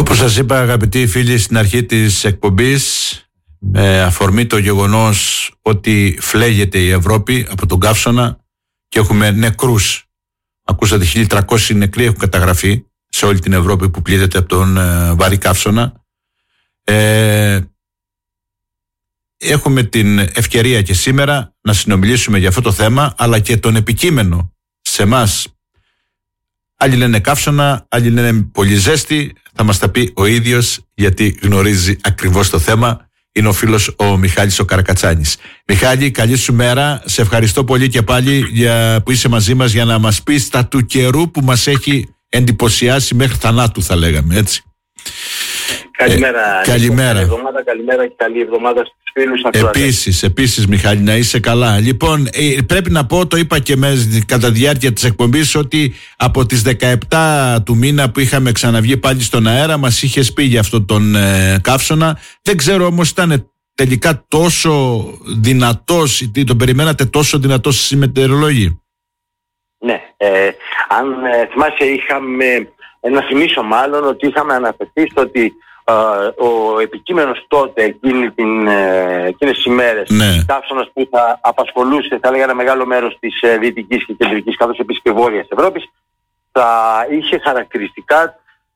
Όπως σας είπα, αγαπητοί φίλοι, στην αρχή της εκπομπής, με αφορμή το γεγονός ότι φλέγεται η Ευρώπη από τον καύσωνα και έχουμε νεκρούς. Ακούσατε, 1.300 νεκροί έχουν καταγραφεί σε όλη την Ευρώπη που πλήττεται από τον βαρύ καύσωνα. Έχουμε την ευκαιρία και σήμερα να συνομιλήσουμε για αυτό το θέμα, αλλά και τον επικείμενο σε εμάς. Άλλοι λένε καύσωνα, άλλοι λένε πολύ ζέστη. Θα μας τα πει ο ίδιος, γιατί γνωρίζει ακριβώς το θέμα. Είναι ο φίλος ο Μιχάλης ο Καρακατσάνης. Μιχάλη, καλή σου μέρα. Σε ευχαριστώ πολύ και πάλι που είσαι μαζί μας για να μας πεις τα του καιρού που μας έχει εντυπωσιάσει μέχρι θανάτου, θα λέγαμε, έτσι. Καλημέρα. Καλημέρα. Καλημέρα και καλή εβδομάδα στους φίλους ακροατές. Επίσης Μιχάλη, να είσαι καλά. Λοιπόν, πρέπει να πω, το είπα και κατά τη διάρκεια της εκπομπής, ότι από τις 17 του μήνα που είχαμε ξαναβγεί πάλι στον αέρα μας είχες πει για αυτόν τον καύσωνα. Δεν ξέρω όμως, ήταν τελικά τόσο δυνατός, τον περιμένατε τόσο δυνατός στις μετεωρολόγοι? Ναι, αν θυμάσαι, να θυμίσω μάλλον ότι είχαμε αναφερθεί στο ότι ο επικείμενος τότε εκείνες τις ημέρες, καύσωνας που θα απασχολούσε, θα έλεγα, ένα μεγάλο μέρος της δυτικής και κεντρικής, καθώς επίσης και βόρειας Ευρώπης, θα είχε χαρακτηριστικά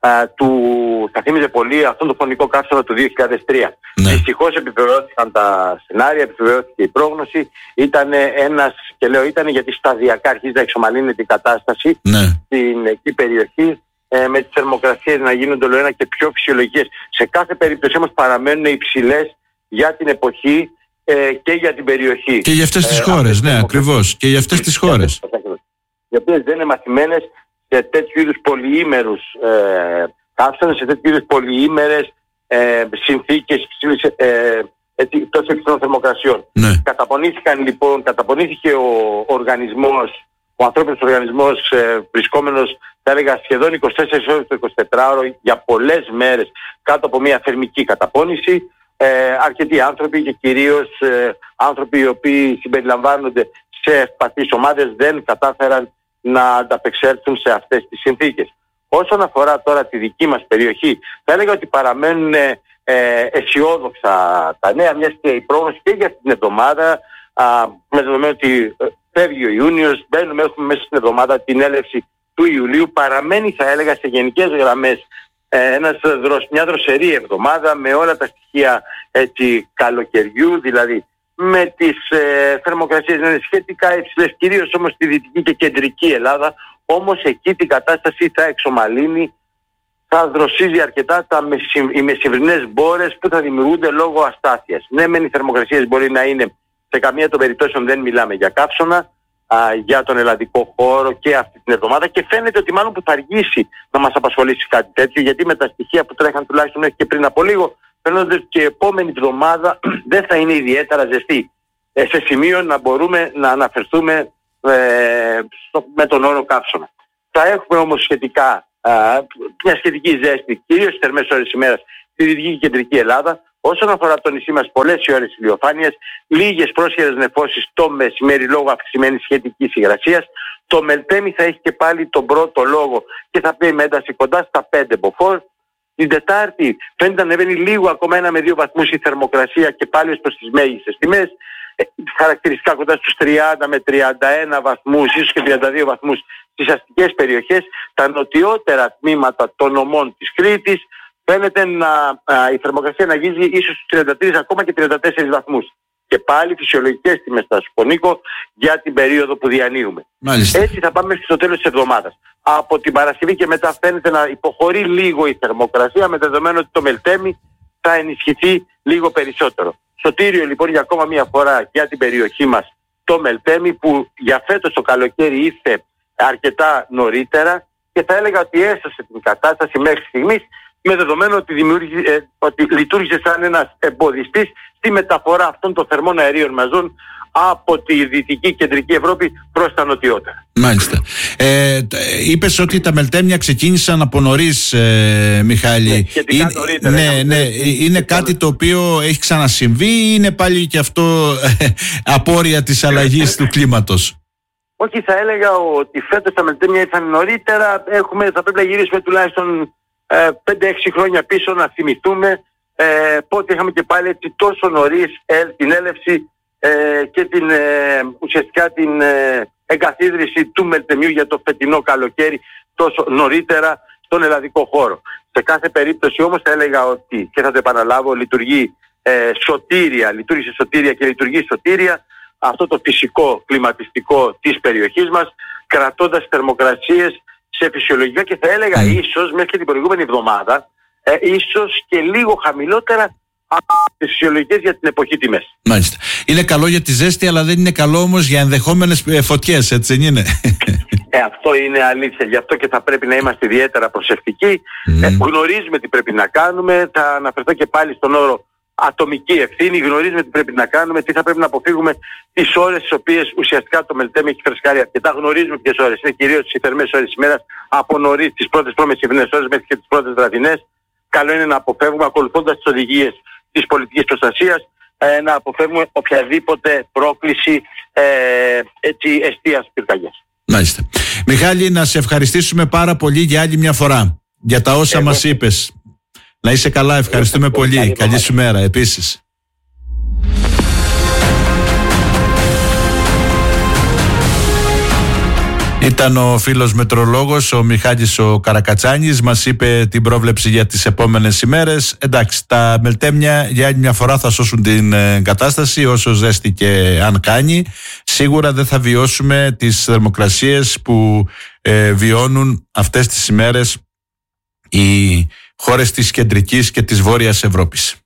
θα θύμιζε πολύ αυτόν τον φωνικό καύσωνα του 2003. Ναι. Δυστυχώς επιβεβαιώθηκαν τα σενάρια, επιβεβαιώθηκε η πρόγνωση. Ήταν γιατί σταδιακά αρχίζει να εξομαλύνεται η κατάσταση στην εκεί περιοχή, με τις θερμοκρασίες να γίνονται όλο ένα και πιο φυσιολογικές. Σε κάθε περίπτωση όμως παραμένουν υψηλές για την εποχή και για την περιοχή. Και για αυτές τις χώρες, ναι, ακριβώς. Και για αυτές τις χώρες. Οι οποίες δεν είναι μαθημένες σε τέτοιου είδους πολυήμερους καύσωνες, σε τέτοιου είδους πολυήμερες συνθήκες τόσο υψηλών θερμοκρασιών. Ναι. Καταπονήθηκε ο οργανισμός, ο ανθρώπινος οργανισμός, βρισκόμενος, θα έλεγα, σχεδόν 24 ώρες το 24ωρο για πολλές μέρες κάτω από μια θερμική καταπώνηση. Αρκετοί άνθρωποι και κυρίως άνθρωποι οι οποίοι συμπεριλαμβάνονται σε ευπαθείς ομάδες δεν κατάφεραν να ανταπεξέλθουν σε αυτές τις συνθήκες. Όσον αφορά τώρα τη δική μας περιοχή, θα έλεγα ότι παραμένουν αισιόδοξα τα νέα, μιας και η πρόγνωση και για την εβδομάδα, με δεδομένο ότι φεύγει ο Ιούνιος, έχουμε μέσα στην εβδομάδα την έλευση του Ιουλίου, παραμένει, θα έλεγα, σε γενικές γραμμές μια δροσερή εβδομάδα με όλα τα στοιχεία καλοκαιριού, δηλαδή με τις θερμοκρασίες να είναι σχετικά υψηλές, κυρίως όμως στη δυτική και κεντρική Ελλάδα. Όμως εκεί την κατάσταση θα εξομαλύνει, θα δροσίζει αρκετά οι μεσημβρινές μπόρες που θα δημιουργούνται λόγω αστάθειας. Ναι, μεν οι θερμοκρασίες μπορεί να είναι, σε καμία των περιπτώσεων δεν μιλάμε για καύσωνα, για τον ελλαδικό χώρο και αυτή την εβδομάδα, και φαίνεται ότι μάλλον που θα αργήσει να μας απασχολήσει κάτι τέτοιο, γιατί με τα στοιχεία που τρέχαν τουλάχιστον μέχρι και πριν από λίγο, φαίνονται ότι και η επόμενη εβδομάδα δεν θα είναι ιδιαίτερα ζεστή, σε σημείο να μπορούμε να αναφερθούμε με τον όρο καύσωνα. Θα έχουμε όμως μια σχετική ζέστη, κυρίως στις θερμές ώρες ημέρας, στη δυτική και κεντρική Ελλάδα. Όσον αφορά το νησί μας, πολλές οι ώρες ηλιοφάνειας, λίγες πρόσχερες νεφώσεις το μεσημέρι λόγω αυξημένης σχετικής υγρασίας. Το Μελτέμι θα έχει και πάλι τον πρώτο λόγο και θα πει με ένταση κοντά στα 5 μποφόρ. Την Τετάρτη φαίνεται να ανεβαίνει λίγο, ακόμα 1 με 2 βαθμούς η θερμοκρασία και πάλι ως προς τις μέγιστες τιμές. Χαρακτηριστικά κοντά στους 30 με 31 βαθμούς, ίσως και 32 βαθμούς στις αστικές περιοχές. Τα νοτιότερα τμήματα των νομών της Κρήτης φαίνεται η θερμοκρασία να αγγίζει ίσως στους 33 ακόμα και 34 βαθμούς. Και πάλι φυσιολογικές τιμές, θα σου πω, Νίκο, για την περίοδο που διανύουμε. Μάλιστα. Έτσι θα πάμε στο τέλος της εβδομάδας. Από την Παρασκευή και μετά φαίνεται να υποχωρεί λίγο η θερμοκρασία, με δεδομένο ότι το Μελτέμι θα ενισχυθεί λίγο περισσότερο. Σωτήριο λοιπόν για ακόμα μια φορά για την περιοχή μας το Μελτέμι, που για φέτος το καλοκαίρι ήρθε αρκετά νωρίτερα και θα έλεγα ότι έσωσε την κατάσταση μέχρι στιγμής, με δεδομένο ότι λειτουργήσε σαν ένας εμποδιστής στη μεταφορά αυτών των θερμών αερίων μαζών από τη δυτική κεντρική Ευρώπη προς τα νοτιότερα. Μάλιστα. Είπες ότι τα μελτέμια ξεκίνησαν από νωρίς, Μιχάλη. Ναι, είναι κάτι το οποίο έχει ξανασυμβεί ή είναι πάλι και αυτό απόρρια της αλλαγής του κλίματος? Όχι, θα έλεγα ότι φέτος τα μελτέμια ήρθαν νωρίτερα. Θα πρέπει να γυρίσουμε τουλάχιστον 5-6 χρόνια πίσω να θυμηθούμε πότε είχαμε και πάλι έτσι τόσο νωρίς την έλευση και ουσιαστικά την εγκαθίδρυση του Μελτεμίου για το φετινό καλοκαίρι τόσο νωρίτερα στον ελλαδικό χώρο. Σε κάθε περίπτωση όμως θα έλεγα ότι, και θα το επαναλάβω, λειτουργήσε σωτήρια και λειτουργεί σωτήρια αυτό το φυσικό κλιματιστικό της περιοχής μας, κρατώντας θερμοκρασίες σε φυσιολογικά και θα έλεγα ίσως μέχρι και την προηγούμενη εβδομάδα ίσως και λίγο χαμηλότερα από τις φυσιολογικές για την εποχή τιμές. Μάλιστα. Είναι καλό για τη ζέστη, αλλά δεν είναι καλό όμως για ενδεχόμενες φωτιές, έτσι δεν είναι? Αυτό είναι αλήθεια. Γι' αυτό και θα πρέπει να είμαστε ιδιαίτερα προσεκτικοί. Γνωρίζουμε τι πρέπει να κάνουμε. Θα αναφερθώ και πάλι στον όρο ατομική ευθύνη. Γνωρίζουμε τι πρέπει να κάνουμε, τι θα πρέπει να αποφύγουμε τις ώρες τις οποίες ουσιαστικά το Μελτέμι έχει φρεσκάρει αρκετά. Γνωρίζουμε ποιες ώρες είναι, κυρίως οι θερμές ώρες της ημέρας, από νωρίς τις πρώτες προμεσημβρινές ώρες μέχρι και τις πρώτες βραδινές. Καλό είναι να αποφεύγουμε, ακολουθώντας τις οδηγίες της πολιτικής προστασίας, να αποφεύγουμε οποιαδήποτε πρόκληση εστίας πυρκαγιάς. Μάλιστα. Μιχάλη, να σε ευχαριστήσουμε πάρα πολύ για άλλη μια φορά για τα όσα μας είπες. Να είσαι καλά, ευχαριστούμε πολύ. Καλή σου μέρα επίσης. Ήταν ο φίλος μετρολόγος, ο Μιχάλης ο Καρακατσάνης, μας είπε την πρόβλεψη για τις επόμενες ημέρες. Εντάξει, τα μελτέμια για άλλη μια φορά θα σώσουν την κατάσταση, όσο ζέστη και αν κάνει. Σίγουρα δεν θα βιώσουμε τις θερμοκρασίες που βιώνουν αυτές τις ημέρες οι χώρες της κεντρικής και της βόρειας Ευρώπης.